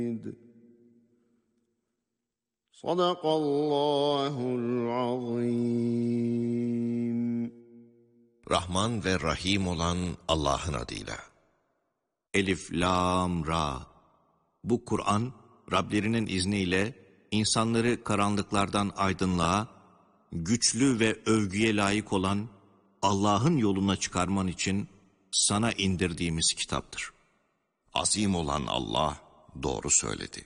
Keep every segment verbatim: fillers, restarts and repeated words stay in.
Sadakallahul azim. Rahman ve Rahim olan Allah'ın adıyla. Elif, Lam, Ra. Bu Kur'an, Rablerinin izniyle insanları karanlıklardan aydınlığa, güçlü ve övgüye layık olan Allah'ın yoluna çıkarman için sana indirdiğimiz kitaptır. Azim olan Allah doğru söyledi.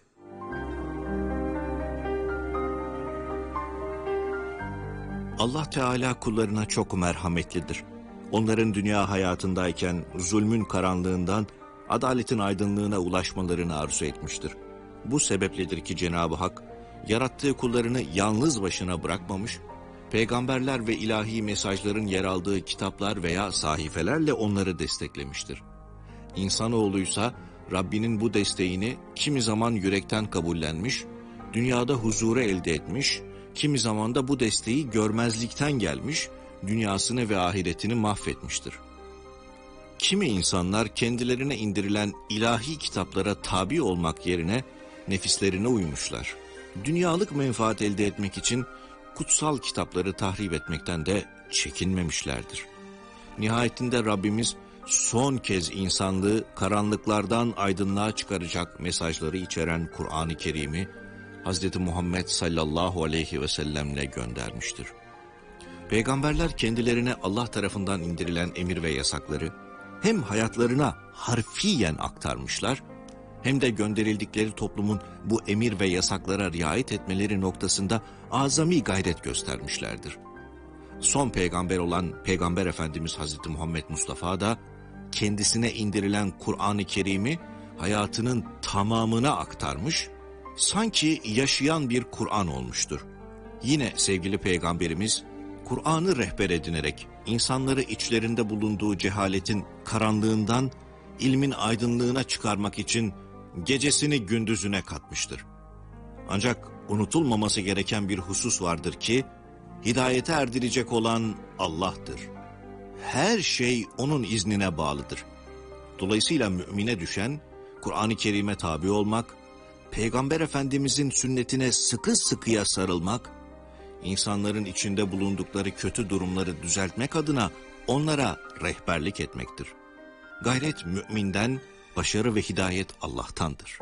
Allah Teala kullarına çok merhametlidir. Onların dünya hayatındayken zulmün karanlığından adaletin aydınlığına ulaşmalarını arzu etmiştir. Bu sebepledir ki Cenab-ı Hak yarattığı kullarını yalnız başına bırakmamış, peygamberler ve ilahi mesajların yer aldığı kitaplar veya sahifelerle onları desteklemiştir. İnsanoğluysa Rabbinin bu desteğini kimi zaman yürekten kabullenmiş, dünyada huzuru elde etmiş, kimi zaman da bu desteği görmezlikten gelmiş, dünyasını ve ahiretini mahvetmiştir. Kimi insanlar kendilerine indirilen ilahi kitaplara tabi olmak yerine nefislerine uymuşlar. Dünyalık menfaat elde etmek için kutsal kitapları tahrip etmekten de çekinmemişlerdir. Nihayetinde Rabbimiz son kez insanlığı karanlıklardan aydınlığa çıkaracak mesajları içeren Kur'an-ı Kerim'i Hazreti Muhammed sallallahu aleyhi ve sellemle göndermiştir. Peygamberler kendilerine Allah tarafından indirilen emir ve yasakları hem hayatlarına harfiyen aktarmışlar, hem de gönderildikleri toplumun bu emir ve yasaklara riayet etmeleri noktasında azami gayret göstermişlerdir. Son peygamber olan Peygamber Efendimiz Hazreti Muhammed Mustafa da kendisine indirilen Kur'an-ı Kerim'i hayatının tamamına aktarmış, sanki yaşayan bir Kur'an olmuştur. Yine sevgili Peygamberimiz, Kur'an'ı rehber edinerek insanları içlerinde bulunduğu cehaletin karanlığından ilmin aydınlığına çıkarmak için gecesini gündüzüne katmıştır. Ancak unutulmaması gereken bir husus vardır ki, hidayete erdirecek olan Allah'tır. Her şey onun iznine bağlıdır. Dolayısıyla mümine düşen, Kur'an-ı Kerim'e tabi olmak, Peygamber Efendimizin sünnetine sıkı sıkıya sarılmak, insanların içinde bulundukları kötü durumları düzeltmek adına onlara rehberlik etmektir. Gayret müminden, başarı ve hidayet Allah'tandır.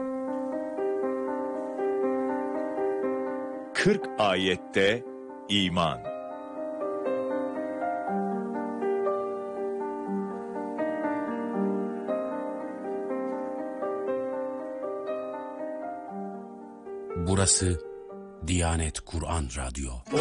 kırk ayette iman. Burası Diyanet Kur'an Radyo.